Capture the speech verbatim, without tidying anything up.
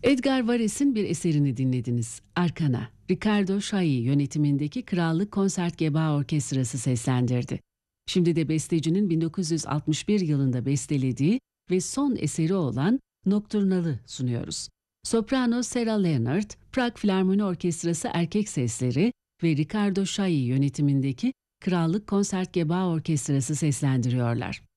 Edgar Varèse'in bir eserini dinlediniz. Arkana, Ricardo Chailly yönetimindeki Krallık Concertgebouw Orkestrası seslendirdi. Şimdi de bestecinin bin dokuz yüz altmış bir yılında bestelediği ve son eseri olan Nocturnal'ı sunuyoruz. Soprano Sarah Leonard, Prag Filarmoni Orkestrası erkek sesleri ve Ricardo Chailly yönetimindeki Krallık Concertgebouw Orkestrası seslendiriyorlar.